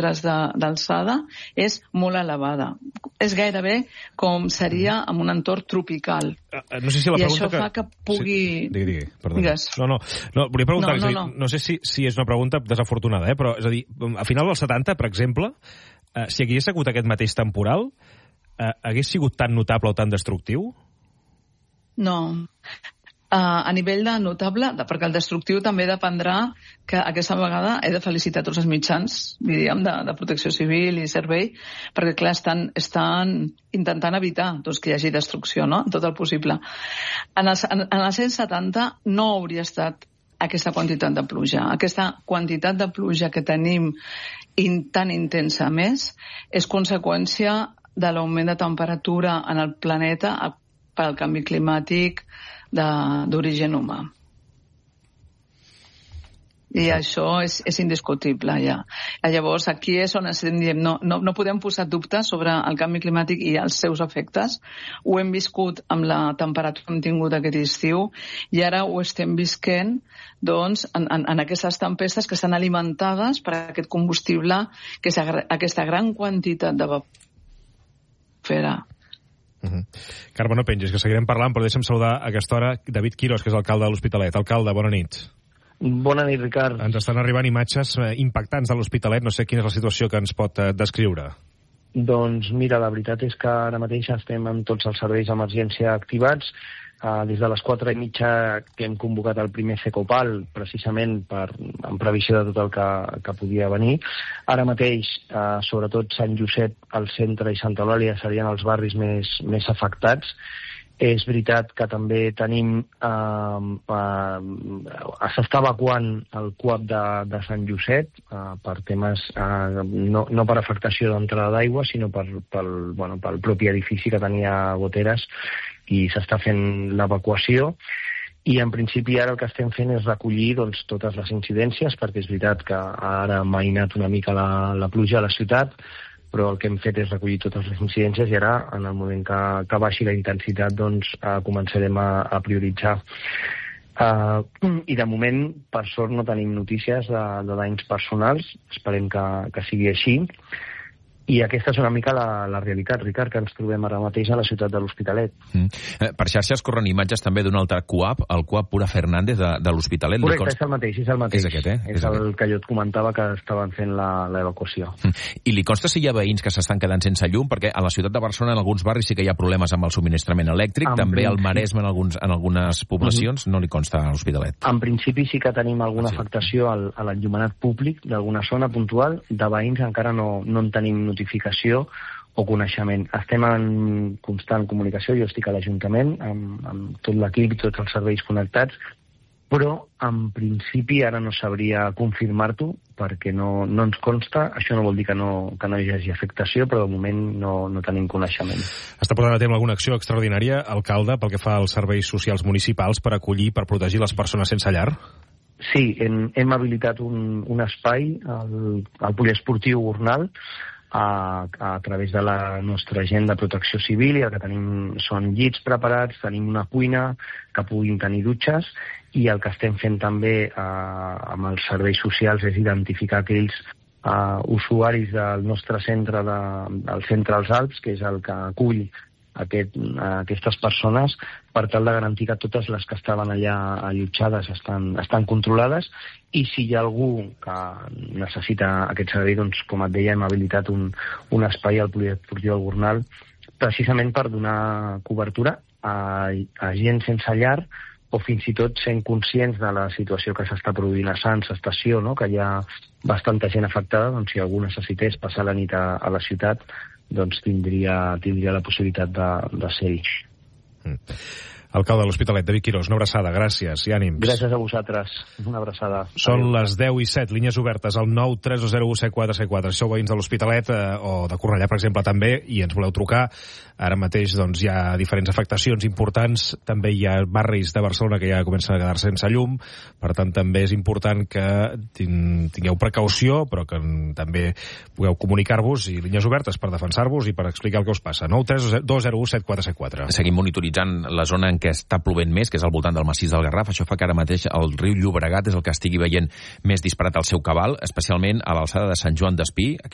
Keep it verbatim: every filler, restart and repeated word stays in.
metres d'alçada és molt elevada. És gairebé com seria en un entorn tropical. Uh, no sé si la I això que... fa que pugui... Sí, digui, digui, perdó. Digues. No, no, no, volia preguntar, no, no, és a dir, no sé si, si és una pregunta desafortunada, eh? Però és a dir, a final dels setanta, per exemple, eh, si hagués hagut aquest mateix temporal, eh, hagués sigut tan notable o tan destructiu? No. Uh, a nivell de notable, perquè el destructiu també dependrà que aquesta vegada he de felicitar tots els mitjans, diríem, de, de protecció civil i servei, perquè, clar, estan, estan intentant evitar doncs, que hi hagi destrucció, no?, tot el possible. En els, en, en els cent setanta no hauria estat aquesta quantitat de pluja. Aquesta quantitat de pluja que tenim in, tan intensa més és conseqüència de l'augment de temperatura en el planeta pel canvi climàtic d'origen humà. I això és, és indiscutible, ja. Llavors, aquí és on estem dient, no, no, no podem posar dubtes sobre el canvi climàtic i els seus efectes. Ho hem viscut amb la temperatura que hem tingut aquest estiu i ara ho estem visquent doncs, en, en, en aquestes tempestes que estan alimentades per aquest combustible, que és aquesta gran quantitat de vapor. Uh-huh. Carme, no pengis, que seguirem parlant, però deixa'm saludar a aquesta hora David Quirós, que és l'alcalde de l'Hospitalet. Alcalde, bona nit. Bona nit, Ricard. Ens estan arribant imatges impactants de l'Hospitalet. No sé quina és la situació que ens pot descriure. Doncs mira, la veritat és que ara mateix estem amb tots els serveis d'emergència activats. Uh, des de les quatre i mitja que hem convocat el primer Cecopal, precisament per, en previsió de tot el que, que podia venir. Ara mateix, uh, sobretot Sant Josep, el centre i Santa Eulàlia serien els barris més, més afectats. És veritat que també tenim... Uh, uh, s'està evacuant el C U A P de, de Sant Josep uh, per temes... Uh, no, no per afectació d'entrada d'aigua, sinó per, pel, bueno, pel propi edifici que tenia goteres, i s'està fent l'evacuació. I en principi ara el que estem fent és recollir doncs, totes les incidències, perquè és veritat que ara ha mainat una mica la, la pluja a la ciutat, però el que hem fet és recollir totes les incidències i ara, en el moment que, que baixi la intensitat, doncs eh, començarem a, a prioritzar. Uh, I de moment, per sort, no tenim notícies de, de danys personals. Esperem que, que sigui així. I aquesta és una mica la, la realitat, Ricard, que ens trobem ara mateix a la ciutat de l'Hospitalet. Mm. Eh, per xarxes corren imatges també d'un altre C U A P, el C U A P Pura Fernández de, de l'Hospitalet. Correcte, const... és el mateix, és el mateix. És aquest, eh? És, és el aquest. Que jo et comentava que estaven fent l'evacuació. Mm. I li consta si hi ha veïns que s'estan quedant sense llum? Perquè a la ciutat de Barcelona en alguns barris sí que hi ha problemes amb el subministrament elèctric, en també al Maresme en, alguns, en algunes poblacions, mm-hmm. no li consta a l'Hospitalet. En principi sí que tenim alguna sí. afectació al, a l'enllumenat públic d'alguna zona puntual. De veïns encara no, no en tenim notificació o coneixement. Estem en constant comunicació, jo estic a l'Ajuntament amb, amb tot l'equip i tots els serveis connectats, però en principi ara no sabria confirmar-t'ho perquè no, no ens consta. Això no vol dir que no, que no hi hagi afectació, però de moment no, no tenim coneixement. Està portant a terme alguna acció extraordinària, alcalde, pel que fa als serveis socials municipals per acollir, per protegir les persones sense llar? Sí, hem, hem habilitat un, un espai, el, el poliesportiu Gornal, A, a través de la nostra gent de protecció civil, i el que tenim són llits preparats, tenim una cuina que puguin tenir dutxes, i el que estem fent també eh, amb els serveis socials és identificar aquells eh, usuaris del nostre centre, de, del centre als Alps, que és el que acull aquest, aquestes persones, per tal de garantir que totes les que estaven allà allotjades estan, estan controlades, i si hi ha algú que necessita aquest servei, doncs, com et deia, hem habilitat un, un espai al poliesportiu del Gornal, precisament per donar cobertura a, a gent sense llar, o fins i tot sent conscients de la situació que s'està produint a Sants Estació, no? Que hi ha bastanta gent afectada, doncs si algú necessités passar la nit a, a la ciutat, doncs tindria, tindria la possibilitat de, de ser-hi. Mm. Alcalde de l'Hospitalet, David Quirós, una abraçada, gràcies i ànims. Gràcies a vosaltres, una abraçada. Són les deu i set, línies obertes al nou tres dos zero u set quatre set quatre. Si sou veïns de l'Hospitalet eh, o de Cornellà, per exemple, també, i ens voleu trucar, ara mateix doncs, hi ha diferents afectacions importants, també hi ha barris de Barcelona que ja comencen a quedar-se sense llum, per tant també és important que tingueu precaució, però que també pugueu comunicar-vos, i línies obertes per defensar-vos i per explicar el que us passa. nou tres dos zero u set quatre set quatre. Seguim monitoritzant la zona en què està plovent més, que és al voltant del massís del Garraf. Això fa que ara mateix el riu Llobregat és el que estigui veient més disparat el seu cabal, especialment a l'alçada de Sant Joan d'Espí.